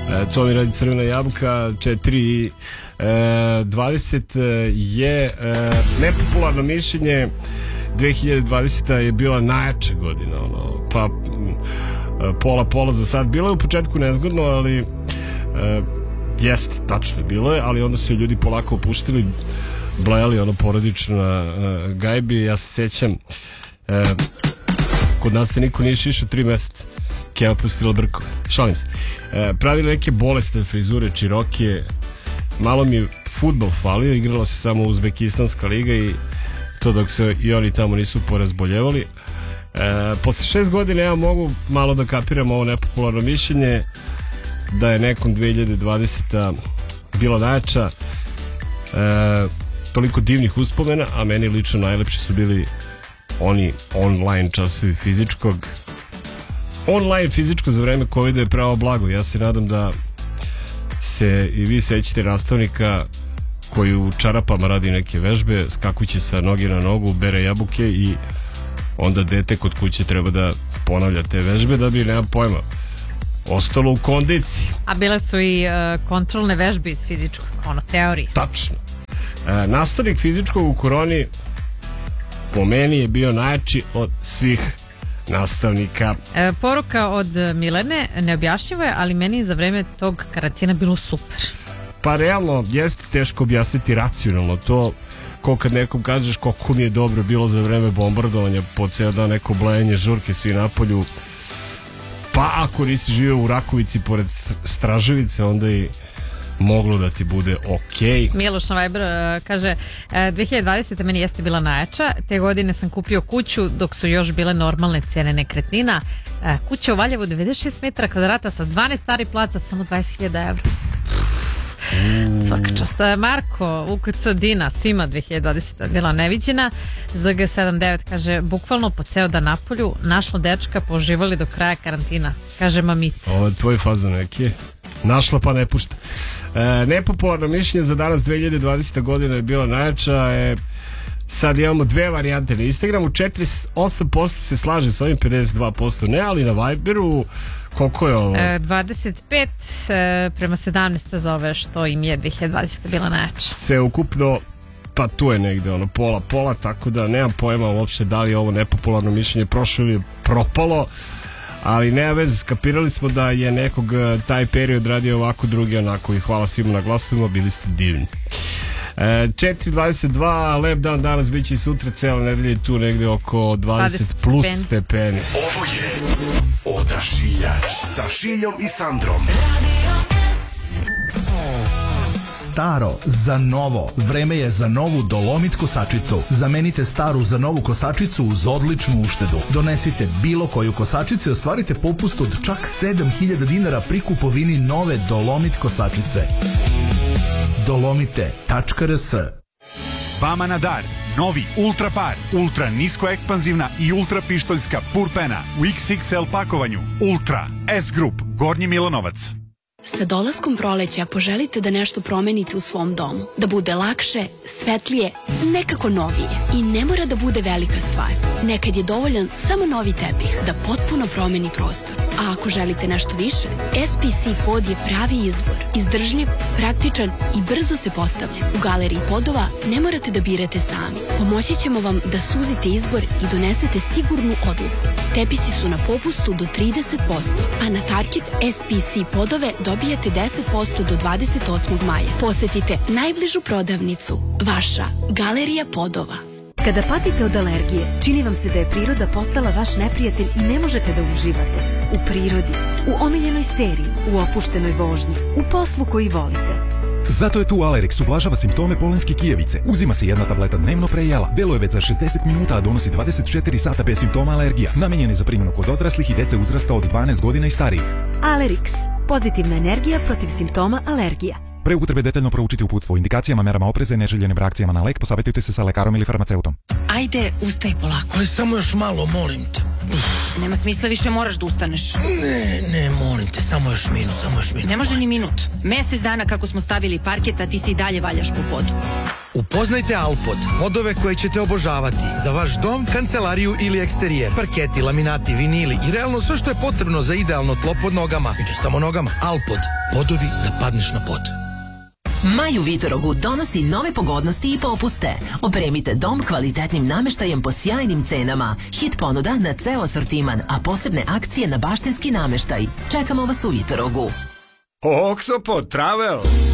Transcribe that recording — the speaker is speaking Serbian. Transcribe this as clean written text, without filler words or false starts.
To mi radi Crvena jabuka. 4.20 je nepopularno mišljenje. 2020. je bila najjača godina, pa pola za sad. Bilo je u početku nezgodno, ali jeste, tačno bilo je, ali onda su ljudi polako opuštili, blejali porodično na gajbi. Ja se sjećam, kod nas se niko nije šišao 3 meseca. Keva pustila brkove, šalim se. Pravili neke bolesne frizure, čirokije. Malo mi je fudbal falio, igrala se samo Uzbekistanska liga i to dok se i oni tamo nisu porazboljevali. Posle 6 godina ja mogu malo da kapiram ovo nepopularno mišljenje da je nekom 2020. bila najjača. Toliko divnih uspomena, a meni lično najlepši su bili oni online časovi fizičkog. Online fizičko za vreme COVID-a je pravo blago. Ja se nadam da se i vi sećate nastavnika koji u čarapama radi neke vežbe, skakuće sa noge na nogu, bere jabuke i onda dete kod kuće treba da ponavlja te vežbe da bi, nema pojma, ostalo u kondiciji. A bile su i kontrolne vežbe iz fizičkog, teorije. Tačno. Nastavnik fizičkog u koroni po meni je bio najjači od svih nastavnika. Poruka od Milene, neobjašnjivo je, ali meni za vreme tog karantina bilo super. Pa realno, jeste teško objasniti racionalno to, ko kad nekom kažeš koliko mi je dobro bilo za vreme bombardovanja, po ceo dan neko blejanje, žurke, svi napolju. Pa ako nisi živio u Rakovici pored Straževice, onda i moglo da ti bude okej. Miloš na Viber kaže 2020. meni jeste bila najjača. Te godine sam kupio kuću dok su još bile normalne cene nekretnina. Kuća u Valjevu 96 metara kvadrata sa 12 starih placa, samo 20.000 evra. Svaka čast. Marko, UKC Dina, svima 2020. bila neviđena. ZG79 kaže, bukvalno po ceo dan napolju, našla dečka, poživali do kraja karantina, kaže Mamit. Ovo je tvoj fazon neki. Našla pa ne pušta. Nepopularno mišljenje za danas 2020. godina je bila najjača. Sad imamo dve varijante na Instagramu. 48% se slaže sa ovim, 52% ne, ali na Viberu koliko je ovo? 25 prema 17 za ove što im je 2020. bila najjača. Sve ukupno, pa tu je negde pola, tako da nemam pojma uopšte da li je ovo nepopularno mišljenje prošlo ili propalo, ali nema veze, skapirali smo da je nekog taj period radio ovako, drugi onako, i hvala svima na glasovima, bili ste divni. 4.22, lep dan danas, bit će i sutra, cijela nedelja tu negde oko 20 plus stepeni. Ovo je Odašiljač sa Šiljom i Sandrom. Staro za novo. Vreme je za novu Dolomit kosačicu. Zamenite staru za novu kosačicu uz odličnu uštedu. Donesite bilo koju kosačicu i ostvarite popust od čak 7.000 dinara pri kupovini nove Dolomit kosačice. Dolomite.rs. Vama na dar novi Ultra Par, ultra nisko ekspanzivna i ultra pištoljska purpena u XXL pakovanju. Ultra S Group, Gornji Milanovac. Sa dolaskom proleća poželite da nešto promenite u svom domu. Da bude lakše, svetlije, nekako novije. I ne mora da bude velika stvar. Nekad je dovoljan samo novi tepih da potpuno promeni prostor. A ako želite nešto više, SPC pod je pravi izbor. Izdržljiv, praktičan i brzo se postavlja. U Galeriji podova ne morate da birate sami. Pomoći ćemo vam da suzite izbor i donesete sigurnu odluku. Tepisi su na popustu do 30%, a na Target SPC podove dobijate 10% do 28. maja. Posetite najbližu prodavnicu. Vaša Galerija podova. Kada patite od alergije, čini vam se da je priroda postala vaš neprijatelj i ne možete da uživate. U prirodi, u omiljenoj seriji, u opuštenoj vožnji, u poslu koji volite. Zato je tu Alerix, ublažava simptome polenske kijevice. Uzima se jedna tableta dnevno pre jela. Deluje već za 60 minuta, a donosi 24 sata bez simptoma alergija. Namenjen je za primjenu kod odraslih i dece uzrasta od 12 godina i starijih. Alerix, pozitivna energija protiv simptoma alergija. Pre upotrebe detaljno proučiti uputstvo o indikacijama, merama opreza i neželjenim reakcijama na lek, posavetujte se sa lekarom ili farmaceutom. Ajde, ustaj polako. Aj, samo još malo, molim te. Nema smisla, više moraš da ustaneš. Ne, molim te, samo još minut. Ne može ni minut. Mesec dana kako smo stavili parket, a ti se i dalje valjaš po podu. Upoznajte Alpod, podove koje ćete obožavati za vaš dom, kancelariju ili eksterijer. Parketi, laminati, vinili i realno sve što je potrebno za idealno tlo pod nogama. I ne samo nogama. Alpod, podovi da padneš na pod. Maj u Vitorogu donosi nove pogodnosti i popuste. Opremite dom kvalitetnim nameštajem po sjajnim cenama. Hit ponuda na ceo asortiman, a posebne akcije na baštinski nameštaj. Čekamo vas u Vitorogu. Oktopod Travel.